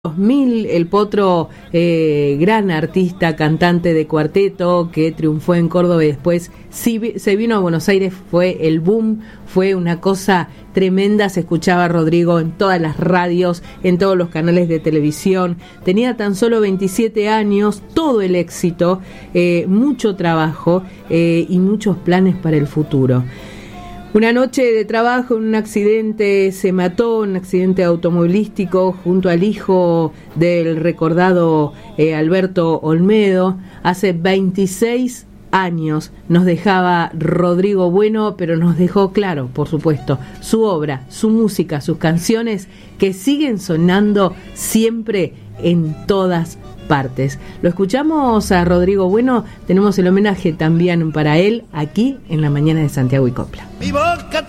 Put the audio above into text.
2000, el Potro, gran artista, cantante de cuarteto que triunfó en Córdoba y después se vino a Buenos Aires, fue el boom, fue una cosa tremenda, se escuchaba a Rodrigo en todas las radios, en todos los canales de televisión, tenía tan solo 27 años, todo el éxito, mucho trabajo y muchos planes para el futuro. Una noche de trabajo, en un accidente, se mató, un accidente automovilístico junto al hijo del recordado Alberto Olmedo. Hace 26 años nos dejaba Rodrigo Bueno, pero nos dejó claro, por supuesto, su obra, su música, sus canciones que siguen sonando siempre en todas partes. Lo escuchamos a Rodrigo Bueno, tenemos el homenaje también para él aquí en la mañana de Santiago y Copla. Mi boca